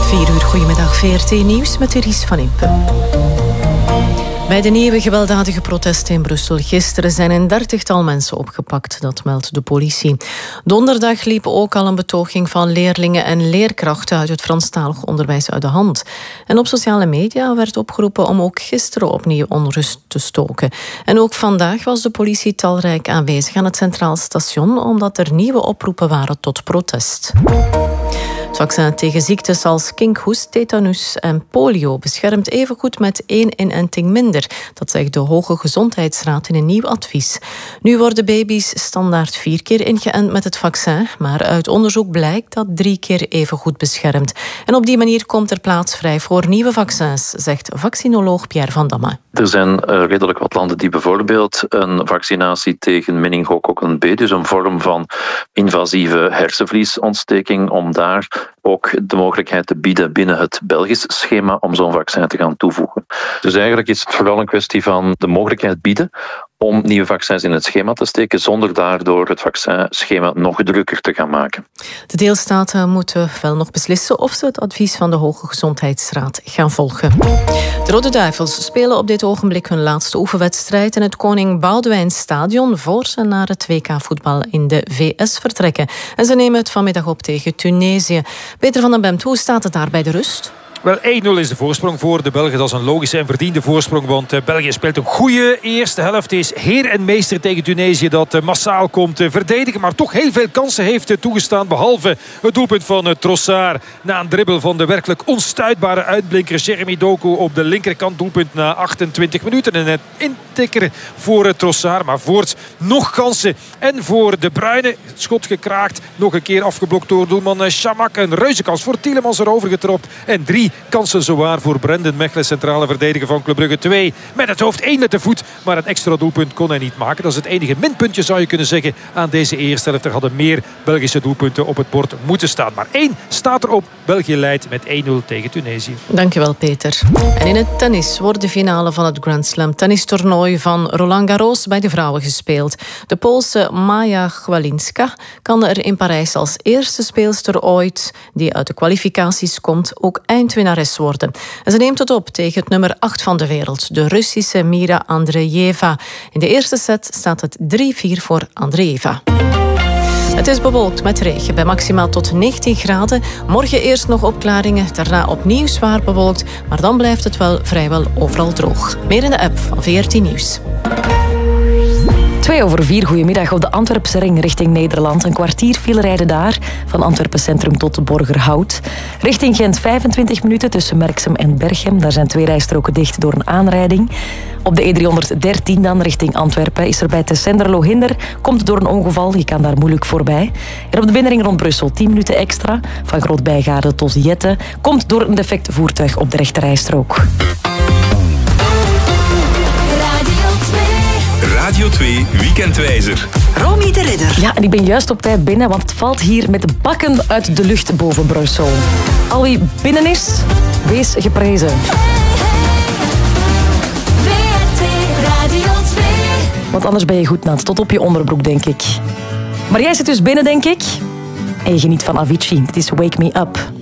4 uur, goedemiddag, VRT Nieuws met Iris van Impen. Bij de nieuwe gewelddadige protesten in Brussel gisteren zijn een 30-tal mensen opgepakt, dat meldt de politie. Donderdag liep ook al een betoging van leerlingen en leerkrachten uit het Franstalig onderwijs uit de hand. En op sociale media werd opgeroepen om ook gisteren opnieuw onrust te stoken. En ook vandaag was de politie talrijk aanwezig aan het Centraal Station, omdat er nieuwe oproepen waren tot protest. Het vaccin tegen ziektes als kinkhoest, tetanus en polio beschermt evengoed met 1 inenting minder. Dat zegt de Hoge Gezondheidsraad in een nieuw advies. Nu worden baby's standaard 4 keer ingeënt met het vaccin, maar uit onderzoek blijkt dat 3 keer evengoed beschermt. En op die manier komt er plaats vrij voor nieuwe vaccins, zegt vaccinoloog Pierre van Damme. Er zijn redelijk wat landen die bijvoorbeeld een vaccinatie tegen meningokokken B, dus een vorm van invasieve hersenvliesontsteking, om daar ook de mogelijkheid te bieden binnen het Belgisch schema om zo'n vaccin te gaan toevoegen. Dus eigenlijk is het vooral een kwestie van de mogelijkheid bieden om nieuwe vaccins in het schema te steken, zonder daardoor het vaccinschema nog drukker te gaan maken. De deelstaten moeten wel nog beslissen of ze het advies van de Hoge Gezondheidsraad gaan volgen. De Rode Duivels spelen op dit ogenblik hun laatste oefenwedstrijd in het Koning Boudewijn Stadion voor ze naar het WK-voetbal in de VS vertrekken. En ze nemen het vanmiddag op tegen Tunesië. Peter van den Bemt, hoe staat het daar bij de rust? Wel, 1-0 is de voorsprong voor de Belgen. Dat is een logische en verdiende voorsprong, want België speelt een goede eerste helft. Is heer en meester tegen Tunesië dat massaal komt verdedigen, maar toch heel veel kansen heeft toegestaan, behalve het doelpunt van Trossard na een dribbel van de werkelijk onstuitbare uitblinker Jeremy Doku op de linkerkant. Doelpunt na 28 minuten en een intikker voor Trossard, maar voorts nog kansen. En voor De Bruyne, schot gekraakt, nog een keer afgeblokt door doelman Chamak. Een reuzenkans voor Tielemans erover getropt en 3 kansen zowaar voor Brendan Mechelen, centrale verdediger van Club Brugge. 2 met het hoofd, 1 met de voet, maar een extra doelpunt kon hij niet maken. Dat is het enige minpuntje, zou je kunnen zeggen, aan deze eerste helft. Er hadden meer Belgische doelpunten op het bord moeten staan. Maar 1 staat erop. België leidt met 1-0 tegen Tunesië. Dankjewel, Peter. En in het tennis wordt de finale van het Grand Slam tennistoernooi van Roland Garros bij de vrouwen gespeeld. De Poolse Maja Chwalinska kan er in Parijs als eerste speelster ooit die uit de kwalificaties komt ook eindwinnares worden. En ze neemt het op tegen het nummer 8 van de wereld, de Russische Mira Andreeva. In de eerste set staat het 3-4 voor Andreeva. Het is bewolkt met regen bij maximaal tot 19 graden. Morgen eerst nog opklaringen, daarna opnieuw zwaar bewolkt. Maar dan blijft het wel vrijwel overal droog. Meer in de app van VRT Nieuws. 2:04, goedemiddag. Op de Antwerpse ring richting Nederland. Een kwartier file rijden daar, van Antwerpen Centrum tot de Borgerhout. Richting Gent 25 minuten tussen Merksem en Berchem. Daar zijn 2 rijstroken dicht door een aanrijding. Op de E313 dan richting Antwerpen is er bij Tessenderlo hinder. Komt door een ongeval, je kan daar moeilijk voorbij. En op de binnenring rond Brussel 10 minuten extra. Van Groot-Bijgaarde tot Jette. Komt door een defect voertuig op de rechterrijstrook. Radio 2 Weekendwijzer. Romy de Ridder. Ja, en ik ben juist op tijd binnen, want het valt hier met de bakken uit de lucht boven Brussel. Al wie binnen is, wees geprezen. Want anders ben je goed nat, tot op je onderbroek, denk ik. Maar jij zit dus binnen, denk ik. En je geniet van Avicii. Het is Wake Me Up.